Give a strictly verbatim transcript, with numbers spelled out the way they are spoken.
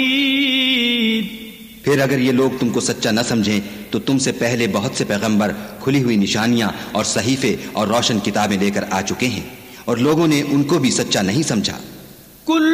फिर अगर ये लोग तुमको सच्चा न समझें तो तुमसे पहले बहुत से पैगंबर खुली हुई निशानियां और सहीफे और रोशन किताबें लेकर आ चुके हैं और लोगों ने उनको भी सच्चा नहीं समझा।